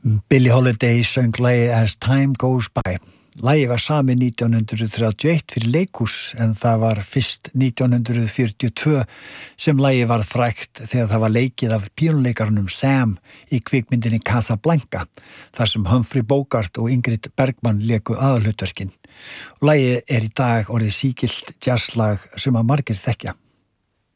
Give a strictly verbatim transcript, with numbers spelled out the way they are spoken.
Billie Holiday söng lagið As Time Goes By. Lagið var samið nítján hundruð þrjátíu og eitt fyrir leikhús en það var fyrst nítján hundruð fjörutíu og tvö sem lagið var frægt þegar það var leikið af píanóleikarunum Sam í kvikmyndinni Casablanca þar sem Humphrey Bogart og Ingrid Bergman léku aðalhlutverkin. Lagið er í dag orðið sígilt jazzlag sem að margir þekkja.